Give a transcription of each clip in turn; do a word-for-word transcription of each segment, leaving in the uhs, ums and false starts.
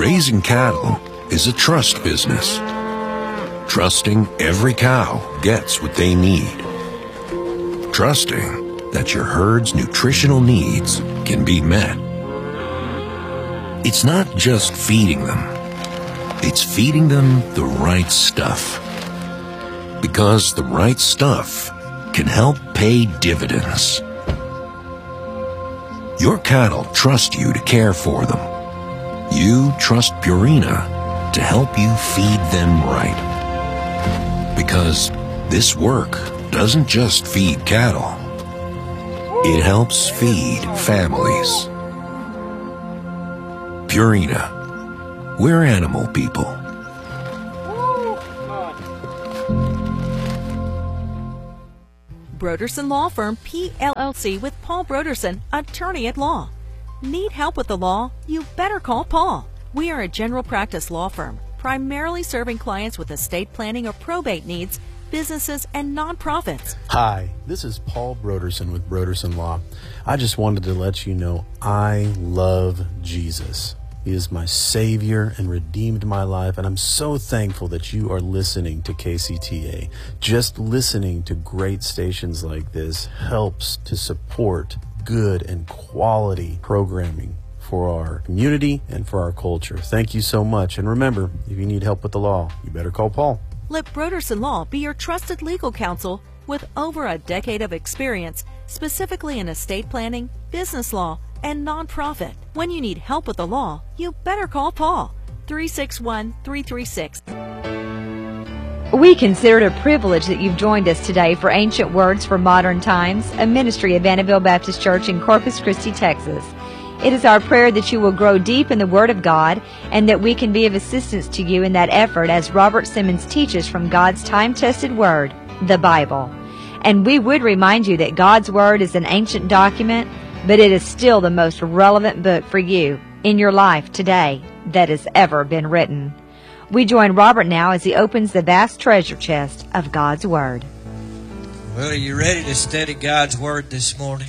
Raising cattle is a trust business. Trusting every cow gets what they need. Trusting that your herd's nutritional needs can be met. It's not just feeding them. It's feeding them the right stuff. Because the right stuff can help pay dividends. Your cattle trust you to care for them. You trust Purina to help you feed them right. Because this work doesn't just feed cattle. It helps feed families. Purina. We're animal people. Broderson Law Firm, P L L C with Paul Broderson, attorney at law. Need help with the law? You better call Paul. We are a general practice law firm, primarily serving clients with estate planning or probate needs, businesses, and nonprofits. Hi, this is Paul Broderson with Broderson Law. I just wanted to let you know I love Jesus. He is my Savior and redeemed my life, and I'm so thankful that you are listening to K C T A. Just listening to great stations like this helps to support good and quality programming for our community and for our culture. Thank you so much, and remember, if you need help with the law, you better call Paul. Let Broderson Law be your trusted legal counsel with over a decade of experience, specifically in estate planning, business law, and nonprofit. When you need help with the law, you better call Paul. three six one, three three six. We consider it a privilege that you've joined us today for Ancient Words for Modern Times, a ministry of Vanderbilt Baptist Church in Corpus Christi, Texas. It is our prayer that you will grow deep in the Word of God and that we can be of assistance to you in that effort as Robert Simmons teaches from God's time-tested Word, the Bible. And we would remind you that God's Word is an ancient document, but it is still the most relevant book for you in your life today that has ever been written. We join Robert now as he opens the vast treasure chest of God's Word. Well, are you ready to study God's Word this morning?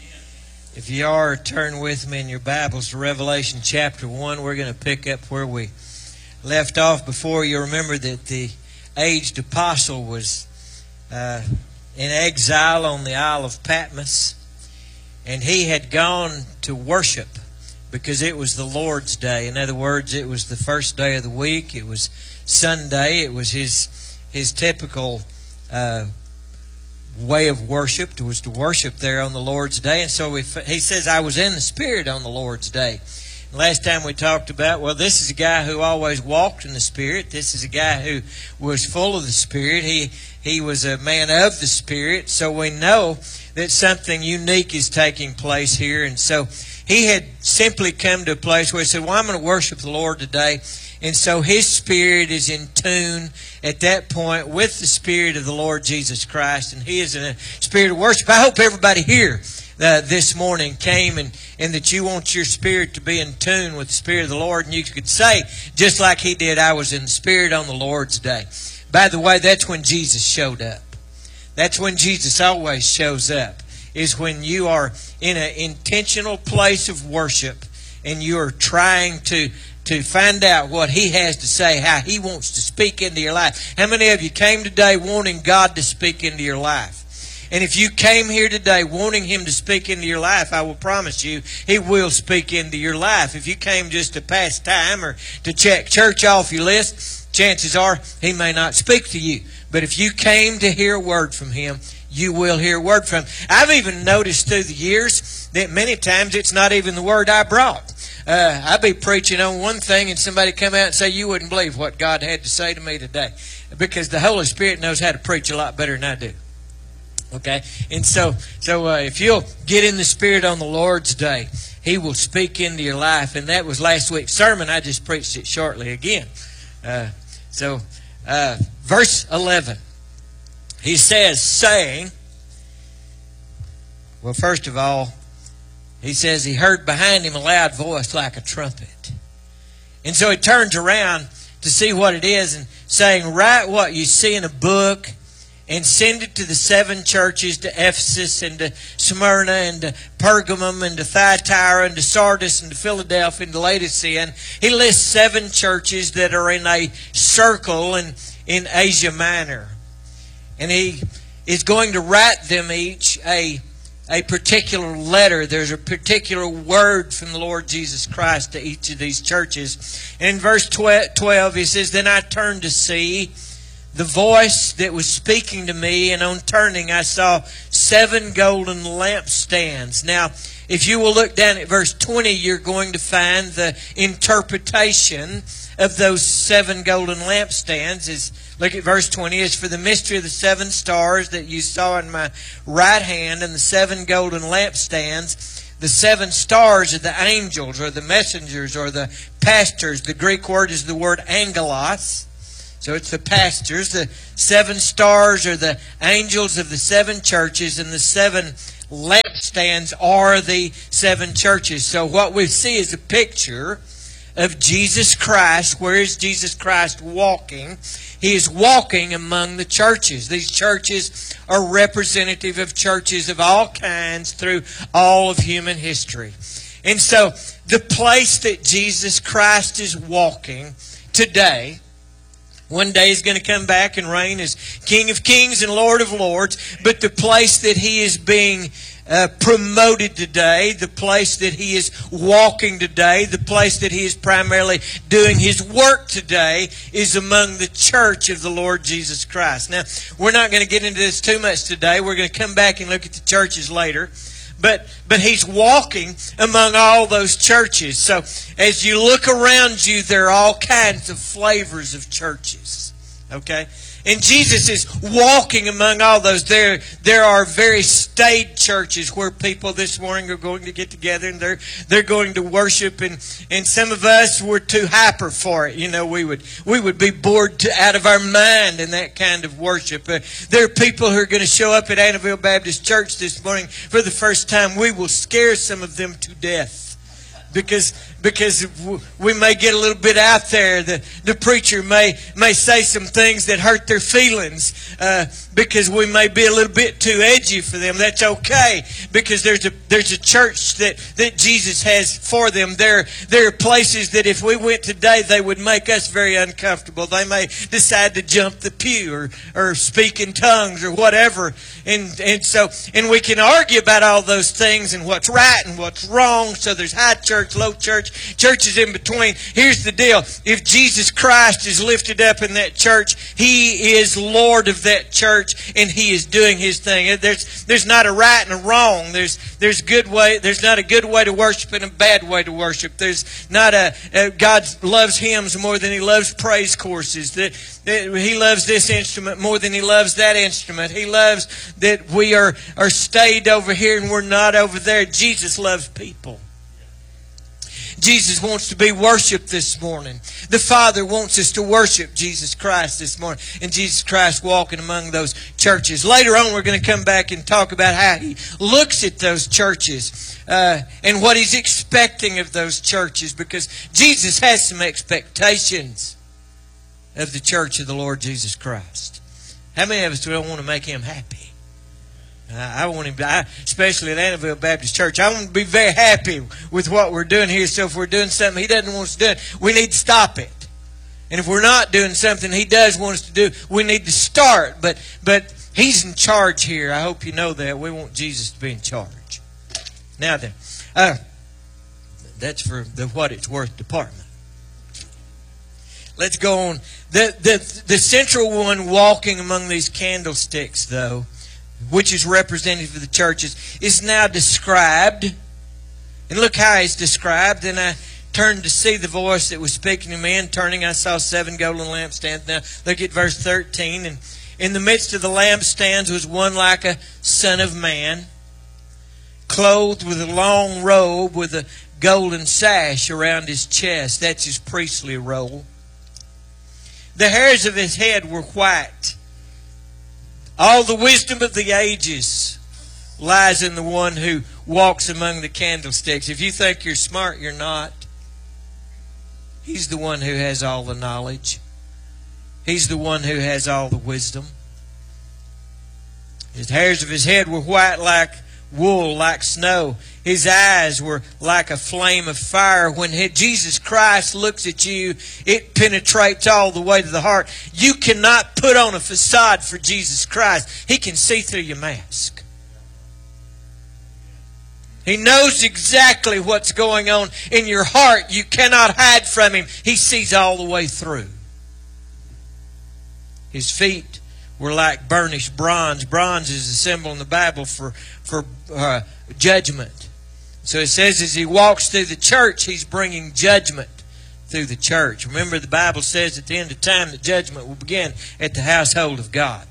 If you are, turn with me in your Bibles to Revelation chapter one. We're going to pick up where we left off before. You remember that the aged apostle was uh, in exile on the Isle of Patmos. And he had gone to worship because it was the Lord's Day. In other words, it was the first day of the week. It was Sunday. It was his his typical uh, way of worship. It was to worship there on the Lord's Day. And so we, he says, I was in the Spirit on the Lord's Day. And last time we talked about, well, this is a guy who always walked in the Spirit. This is a guy who was full of the Spirit. He, he was a man of the Spirit. So we know that something unique is taking place here. And so he had simply come to a place where he said, well, I'm going to worship the Lord today. And so his spirit is in tune at that point with the Spirit of the Lord Jesus Christ. And he is in a spirit of worship. I hope everybody here uh, this morning came and, and that you want your spirit to be in tune with the Spirit of the Lord. And you could say, just like he did, I was in the Spirit on the Lord's Day. By the way, that's when Jesus showed up. That's when Jesus always shows up, is when you are in an intentional place of worship and you are trying to, to find out what He has to say, how He wants to speak into your life. How many of you came today wanting God to speak into your life? And if you came here today wanting Him to speak into your life, I will promise you He will speak into your life. If you came just to pass time or to check church off your list, chances are He may not speak to you. But if you came to hear a word from Him, you will hear a word from Him. I've even noticed through the years that many times it's not even the word I brought. Uh, I'd be preaching on one thing and somebody come out and say, you wouldn't believe what God had to say to me today. Because the Holy Spirit knows how to preach a lot better than I do. Okay? And so, so uh, if you'll get in the Spirit on the Lord's Day, He will speak into your life. And that was last week's sermon. I just preached it shortly again. Uh, so... Uh, verse eleven, he says, saying, well, first of all, he says he heard behind him a loud voice like a trumpet. And so he turns around to see what it is and saying, write what you see in a book and send it to the seven churches, to Ephesus and to Smyrna and to Pergamum and to Thyatira and to Sardis and to Philadelphia and to Laodicea. And he lists seven churches that are in a circle in, in Asia Minor. And he is going to write them each a, a particular letter. There's a particular word from the Lord Jesus Christ to each of these churches. And in verse twelve he says, "Then I turned to see the voice that was speaking to me, and on turning I saw seven golden lampstands." Now, if you will look down at verse twenty, you're going to find the interpretation of those seven golden lampstands. Is look at verse twenty. "Is for the mystery of the seven stars that you saw in my right hand, and the seven golden lampstands. The seven stars are the angels, or the messengers, or the pastors." The Greek word is the word angelos. So it's the pastors. The seven stars are the angels of the seven churches, and the seven lampstands are the seven churches. So what we see is a picture of Jesus Christ. Where is Jesus Christ walking? He is walking among the churches. These churches are representative of churches of all kinds through all of human history. And so the place that Jesus Christ is walking today, one day He's going to come back and reign as King of Kings and Lord of Lords. But the place that He is being uh, promoted today, the place that He is walking today, the place that He is primarily doing His work today is among the church of the Lord Jesus Christ. Now, we're not going to get into this too much today. We're going to come back and look at the churches later. But but He's walking among all those churches. So as you look around you, there are all kinds of flavors of churches. Okay? And Jesus is walking among all those. There, there are very staid churches where people this morning are going to get together and they're they're going to worship. And, and some of us were too hyper for it. You know, we would we would be bored to, out of our mind in that kind of worship. Uh, there are people who are going to show up at Annabelle Baptist Church this morning for the first time. We will scare some of them to death. Because because we may get a little bit out there. The, the preacher may may say some things that hurt their feelings uh, because we may be a little bit too edgy for them. That's okay, because there's a there's a church that, that Jesus has for them. There, there are places that if we went today, they would make us very uncomfortable. They may decide to jump the pew or, or speak in tongues or whatever. And, and so and we can argue about all those things and what's right and what's wrong. So there's high church, low church, churches in between. Here's the deal. If Jesus Christ is lifted up in that church, He is Lord of that church and He is doing His thing. There's there's not a right and a wrong. There's there's good way. There's not a good way to worship and a bad way to worship. There's not a, a God loves hymns more than He loves praise courses. That, that He loves this instrument more than He loves that instrument. He loves that we are are stayed over here and we're not over there. Jesus loves people. Jesus wants to be worshipped this morning. The Father wants us to worship Jesus Christ this morning. And Jesus Christ walking among those churches. Later on, we're going to come back and talk about how He looks at those churches uh, and what He's expecting of those churches. Because Jesus has some expectations of the church of the Lord Jesus Christ. How many of us don't want to make Him happy? I want him, I, especially at Annabelle Baptist Church, I want to be very happy with what we're doing here. So if we're doing something He doesn't want us to do, we need to stop it. And if we're not doing something He does want us to do, we need to start. But but He's in charge here. I hope you know that. We want Jesus to be in charge. Now then, uh, that's for the what it's worth department. Let's go on. The, the, the central one walking among these candlesticks, though, which is representative of the churches, is now described. And look how He's described. And I turned to see the voice that was speaking to me, and turning I saw seven golden lampstands. Now look at verse thirteen. And in the midst of the lampstands was one like a son of man, clothed with a long robe with a golden sash around his chest. That's his priestly robe. The hairs of his head were white. All the wisdom of the ages lies in the one who walks among the candlesticks. If you think you're smart, you're not. He's the one who has all the knowledge. He's the one who has all the wisdom. The hairs of his head were white like wool, like snow. His eyes were like a flame of fire. When he, Jesus Christ looks at you, it penetrates all the way to the heart. You cannot put on a facade for Jesus Christ. He can see through your mask. He knows exactly what's going on in your heart. You cannot hide from Him. He sees all the way through. His feet were like burnished bronze. Bronze is a symbol in the Bible for, for uh, judgment. So it says as He walks through the church, He's bringing judgment through the church. Remember, the Bible says at the end of time that judgment will begin at the household of God.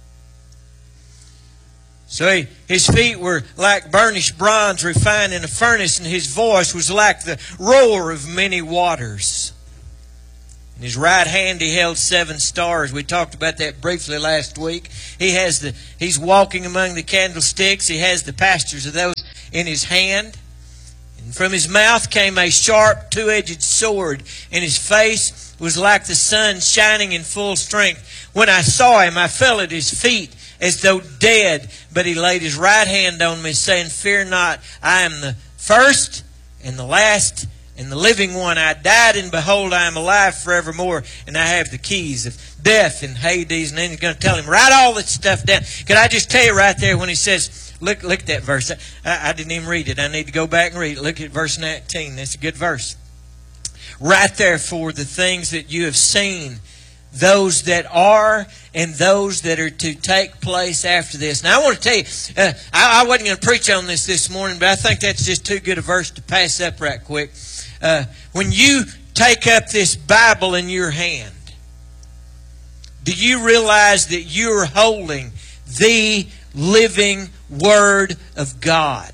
So he, his feet were like burnished bronze refined in a furnace, and His voice was like the roar of many waters. In His right hand He held seven stars. We talked about that briefly last week. He has the He's walking among the candlesticks. He has the pastures of those in His hand. And from His mouth came a sharp two-edged sword, and His face was like the sun shining in full strength. When I saw Him, I fell at His feet as though dead, but He laid His right hand on me, saying, "Fear not, I am the first and the last and the living one. I died, and behold, I am alive forevermore, and I have the keys of death and Hades." And then He's going to tell him, write all that stuff down. Can I just tell you right there when He says, look, look at that verse. I, I didn't even read it. I need to go back and read it. Look at verse nineteen. That's a good verse. "Write therefore the things that you have seen, those that are and those that are to take place after this." Now I want to tell you, uh, I, I wasn't going to preach on this this morning, but I think that's just too good a verse to pass up right quick. Uh, when you take up this Bible in your hand, do you realize that you're holding the living Word of God?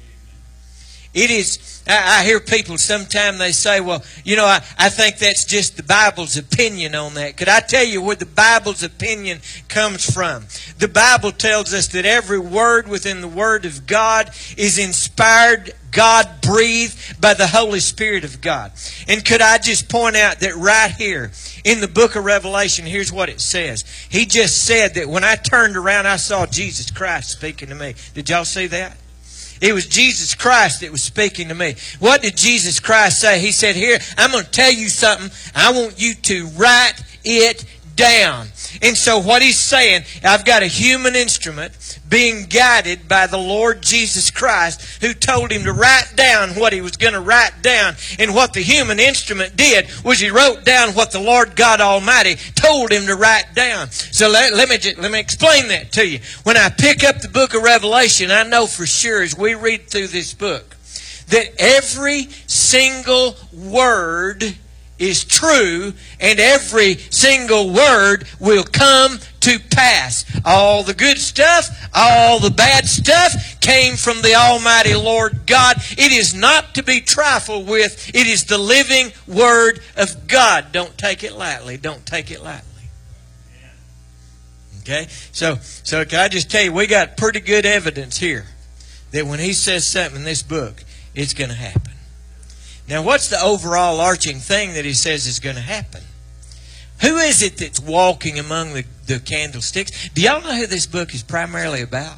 It is... I hear people sometimes they say, well, you know, I, I think that's just the Bible's opinion on that. Could I tell you where the Bible's opinion comes from? The Bible tells us that every word within the Word of God is inspired, God-breathed by the Holy Spirit of God. And could I just point out that right here in the book of Revelation, here's what it says. He just said that when I turned around, I saw Jesus Christ speaking to me. Did y'all see that? It was Jesus Christ that was speaking to me. What did Jesus Christ say? He said, here, I'm going to tell you something. I want you to write it down. And so what He's saying, I've got a human instrument being guided by the Lord Jesus Christ, who told him to write down what he was going to write down. And what the human instrument did was he wrote down what the Lord God Almighty told him to write down. So let, let me just, let me explain that to you. When I pick up the book of Revelation, I know for sure as we read through this book that every single word is true, and every single word will come to pass. All the good stuff, all the bad stuff came from the Almighty Lord God. It is not to be trifled with. It is the living Word of God. Don't take it lightly. Don't take it lightly. Okay? So, so can I just tell you, we got pretty good evidence here that when He says something in this book, it's going to happen. Now, what's the overall arching thing that He says is going to happen? Who is it that's walking among the, the candlesticks? Do y'all know who this book is primarily about?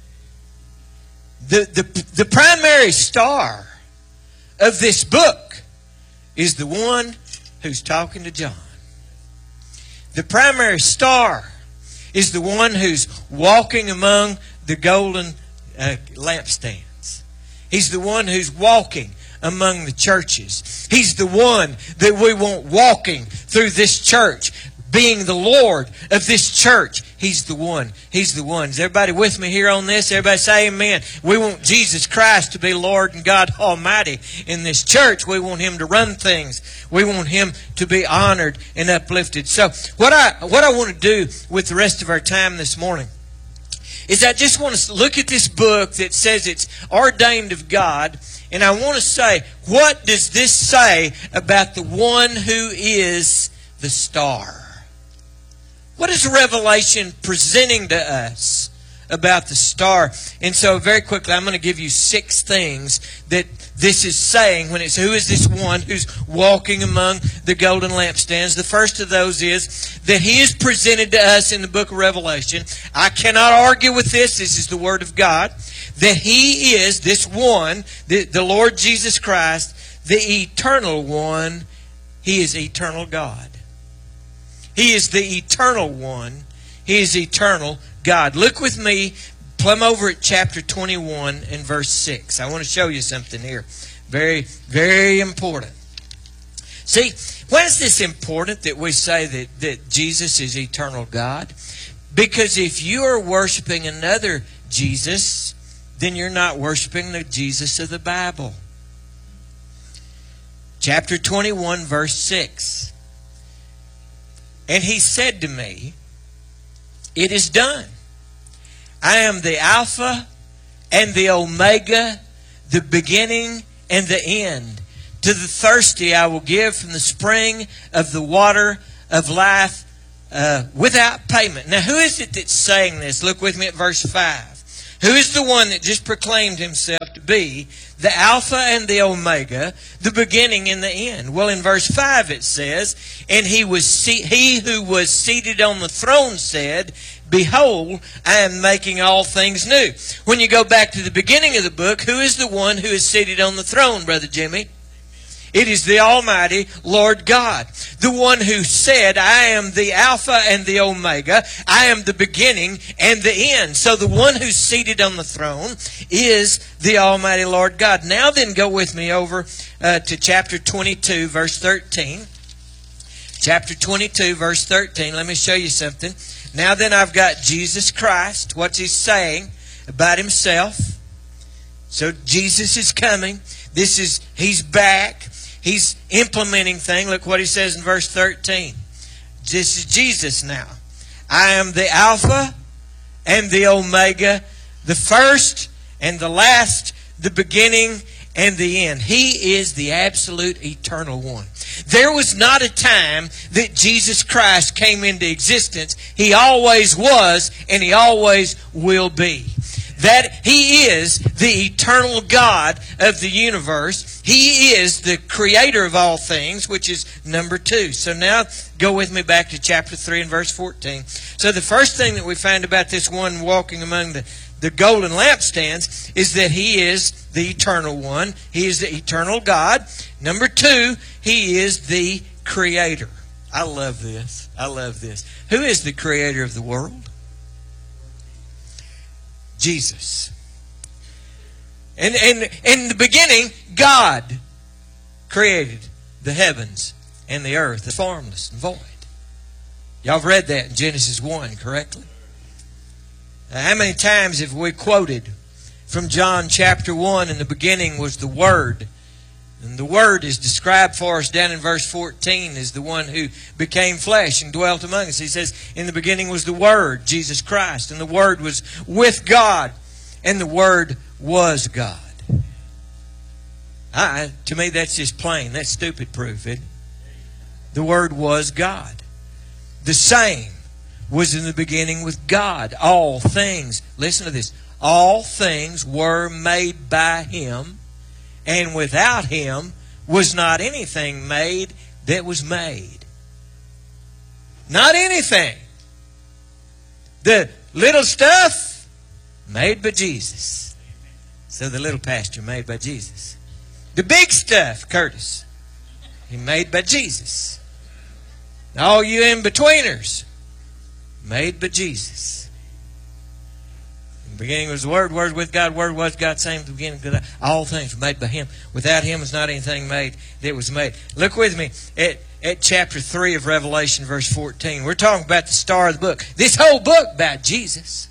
The, the, the primary star of this book is the one who's talking to John. The primary star is the one who's walking among the golden uh, lampstands. He's the one who's walking among the churches. He's the one that we want walking through this church, being the Lord of this church. He's the one. He's the one. Is everybody with me here on this? Everybody say amen. We want Jesus Christ to be Lord and God Almighty in this church. We want Him to run things. We want Him to be honored and uplifted. So what I what I want to do with the rest of our time this morning is I just want to look at this book that says it's ordained of God. And I want to say, what does this say about the one who is the star? What is Revelation presenting to us about the star. And so very quickly, I'm going to give you six things that this is saying when it's who is this one who's walking among the golden lampstands. The first of those is that he is presented to us in the book of Revelation. I cannot argue with this. This is the Word of God. That he is this one, the, the Lord Jesus Christ, the eternal one. He is eternal God. He is the eternal one. He is eternal God. Look with me, plumb over at chapter twenty-one and verse six. I want to show you something here. Very, very important. See, why is this important that we say that, that Jesus is eternal God? Because if you are worshiping another Jesus, then you're not worshiping the Jesus of the Bible. Chapter twenty-one, verse six. And he said to me, it is done. I am the Alpha and the Omega, the beginning and the end. To the thirsty I will give from the spring of the water of life uh, without payment. Now, who is it that's saying this? Look with me at verse five. Who is the one that just proclaimed himself to be the Alpha and the Omega, the beginning and the end? Well, in verse five it says, and he was se- he who was seated on the throne said, behold, I am making all things new. When you go back to the beginning of the book, who is the one who is seated on the throne, Brother Jimmy? It is the Almighty Lord God. The one who said, I am the Alpha and the Omega. I am the beginning and the end. So the one who's seated on the throne is the Almighty Lord God. Now then, go with me over uh, to chapter twenty-two, verse thirteen. Chapter twenty-two, verse thirteen. Let me show you something. Now then, I've got Jesus Christ. What's he saying about himself? So Jesus is coming. This is, he's back. He's implementing things. Look what he says in verse thirteen. This is Jesus now. I am the Alpha and the Omega, the first and the last, the beginning and the end. He is the absolute eternal one. There was not a time that Jesus Christ came into existence. He always was and He always will be. That He is the eternal God of the universe. He is the creator of all things, which is number two. So now go with me back to chapter three and verse fourteen. So the first thing that we find about this one walking among the, the golden lampstands is that He is the eternal one. He is the eternal God. Number two, He is the creator. I love this. I love this. Who is the creator of the world? Jesus. And, and in the beginning, God created the heavens and the earth, the formless and void. Y'all have read that in Genesis one, correctly? Now, how many times have we quoted from John chapter one, in the beginning was the Word. And the Word is described for us down in verse fourteen as the one who became flesh and dwelt among us. He says, in the beginning was the Word, Jesus Christ, and the Word was with God, and the Word was God. I, to me, that's just plain. That's stupid proof, isn't it? The Word was God. The same was in the beginning with God. All things, listen to this, all things were made by Him, and without Him was not anything made that was made. Not anything. The little stuff made by Jesus. So the little pasture made by Jesus. The big stuff, Curtis, He made by Jesus. All you in-betweeners, made by Jesus. In the beginning was the Word, Word with God, Word was God, same at the beginning. All things were made by Him. Without Him was not anything made that was made. Look with me at, at chapter three of Revelation, verse fourteen. We're talking about the star of the book. This whole book about Jesus.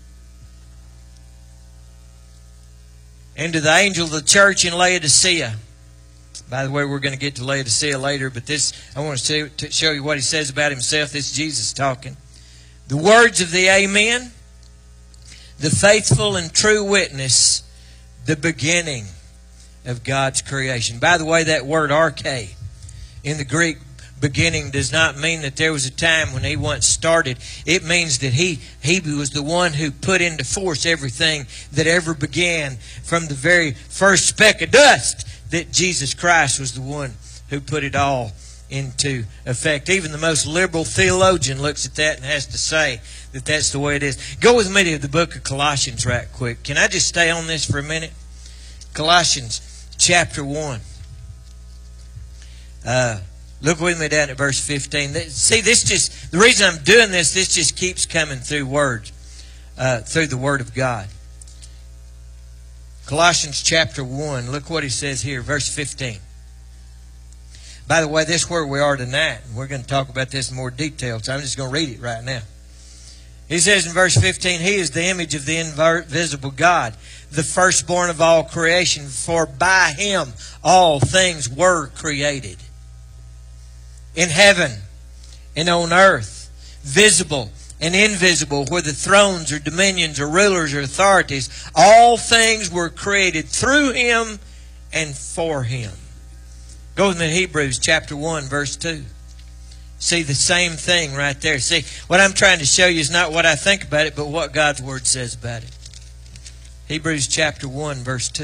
And to the angel of the church in Laodicea. By the way, we're going to get to Laodicea later, but this, I want to, to show you what he says about himself. This is Jesus talking. The words of the Amen, the faithful and true witness, the beginning of God's creation. By the way, that word arche in the Greek beginning does not mean that there was a time when He once started. It means that He He was the one who put into force everything that ever began from the very first speck of dust, that Jesus Christ was the one who put it all into effect. Even the most liberal theologian looks at that and has to say that that's the way it is. Go with me to the book of Colossians right quick. Can I just stay on this for a minute? Colossians chapter one. Uh, look with me down at verse fifteen. See, this just, the reason I'm doing this, this just keeps coming through words, uh, through the Word of God. Colossians chapter one, look what he says here, verse fifteen. By the way, this is where we are tonight. We're going to talk about this in more detail, so I'm just going to read it right now. He says in verse fifteen, He is the image of the invisible God, the firstborn of all creation, for by Him all things were created. In heaven and on earth, visible and invisible, whether thrones or dominions or rulers or authorities, all things were created through Him and for Him. Go with me to Hebrews chapter one, verse two. See the same thing right there. See, what I'm trying to show you is not what I think about it, but what God's Word says about it. Hebrews chapter one, verse two.